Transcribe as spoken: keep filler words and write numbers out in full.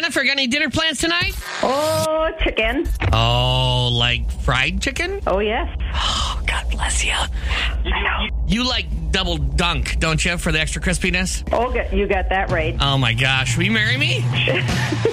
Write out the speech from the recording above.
Jennifer, got any dinner plans tonight? Oh, chicken. Oh, like fried chicken? Oh, yes. Oh, God bless you. You like double dunk, don't you, for the extra crispiness? Oh, you got that right. Oh, my gosh. Will you marry me?